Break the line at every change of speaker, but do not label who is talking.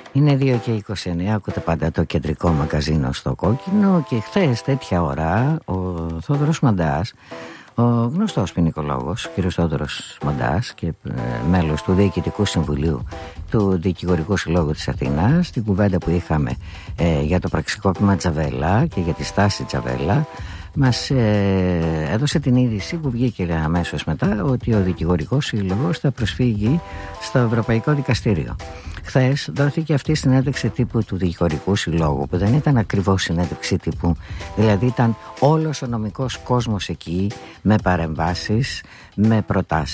Είναι 2:29, ακούτε πάντα το κεντρικό μαγκαζίνο στο Κόκκινο και χθες τέτοια ώρα ο Θόδωρος Μαντάς, ο γνωστός ποινικολόγος, κ. Θόδωρος Μαντάς και μέλος του Διοικητικού Συμβουλίου του Δικηγορικού Συλλόγου της Αθήνας, στην κουβέντα που είχαμε για το πραξικόπημα Τζαβέλα και για τη στάση Τζαβέλα, μας έδωσε την είδηση που βγήκε αμέσως μετά ότι ο Δικηγορικός Σύλλογος θα προσφύγει στο Ευρωπαϊκό Δικαστήριο. Χθες δόθηκε αυτή η συνέντευξη τύπου του Δικηγορικού Συλλόγου, που δεν ήταν ακριβώς συνέντευξη τύπου, δηλαδή ήταν όλος ο νομικός κόσμος εκεί με παρεμβάσεις, με προτάσεις.